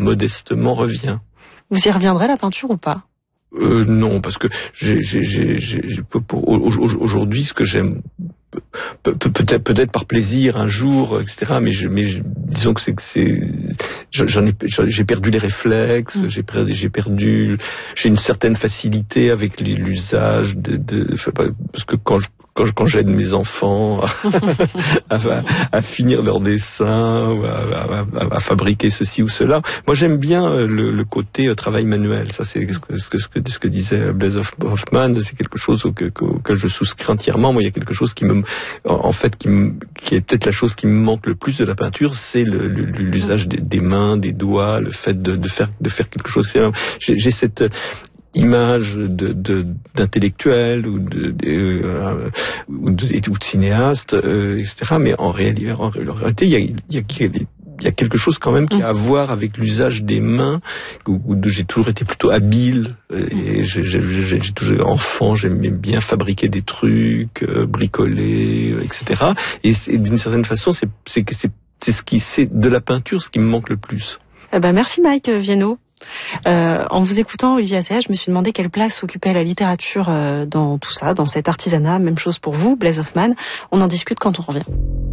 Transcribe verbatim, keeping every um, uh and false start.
modestement revient. Vous y reviendrez, la peinture, ou pas? Euh, non, parce que j'ai, j'ai, j'ai, j'ai, pour, aujourd'hui, ce que j'aime, peut-être, peut-être par plaisir un jour, et cetera. Mais, je, mais je, disons que c'est que c'est, j'en ai, j'ai perdu les réflexes, mmh. j'ai perdu, j'ai perdu, j'ai une certaine facilité avec l'usage de, de, parce que quand je Quand, quand j'aide mes enfants à, à, à finir leur dessin, à, à, à fabriquer ceci ou cela. Moi, j'aime bien le, le côté travail manuel. Ça, c'est ce que, ce que, ce que, ce que disait Blaise Hoffmann. C'est quelque chose auquel, auquel je souscris entièrement. Moi, il y a quelque chose qui me, en fait, qui, me, qui est peut-être la chose qui me manque le plus de la peinture, c'est le, le, l'usage des, des mains, des doigts, le fait de, de faire, de faire quelque chose. J'ai, j'ai cette image de, de d'intellectuels ou de, de, euh, ou de, ou de cinéastes, euh, et cetera. Mais en réalité, en réalité, il y a, il y a, il y a quelque chose quand même qui a à voir avec l'usage des mains. Où, où j'ai toujours été plutôt habile. Et j'ai, j'ai, j'ai, j'ai toujours enfant, j'aimais bien fabriquer des trucs, euh, bricoler, et cetera. Et c'est, d'une certaine façon, c'est, c'est, c'est, c'est ce qui, c'est de la peinture, ce qui me manque le plus. Eh ben, merci Mike Viennot. Euh, en vous écoutant, Olivier Assayas, je me suis demandé quelle place occupait la littérature euh, dans tout ça, dans cet artisanat. Même chose pour vous, Blaise Hoffmann. On en discute quand on revient.